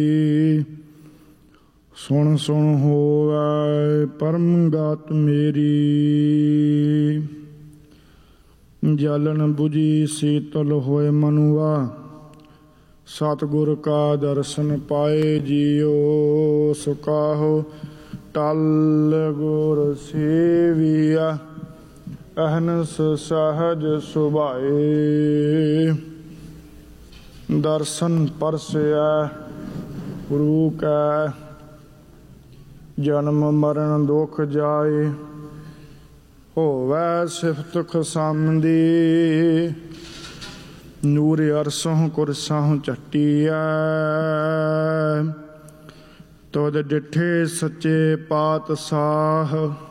ਸੁਣ ਸੁਣ ਹੋਵੈ ਪਰਮ ਗਾਤ ਮੇਰੀ। ਜਲਨ ਬੁਝੀ ਸੀਤਲ ਹੋਏ ਮਨੁਆ, ਸਤਿਗੁਰ ਕਾ ਦਰਸ਼ਨ ਪਾਏ ਜੀਓ। ਸੁਕਾਹੋ ਟਲ ਗੁਰ ਸੇਵੀਆ, ਅਹਨਸ ਸਹਜ ਸੁਭਾਏ। ਦਰਸ਼ਨ ਪਰਸੈ ਗੁਰੂ ਕੈ, ਜਨਮ ਮਰਨ ਦੁਖ ਜਾਏ। ਹੋਵੈ ਸਿਫਤ ਖਸਮਦੀ, ਨੂਰ ਅਰਸੋਂ ਕੁਰਸੋਂ ਝੱਟੀਐ। ਤੁਧ ਡਿਠੇ ਸੱਚੇ ਪਾਤਸ਼ਾਹ,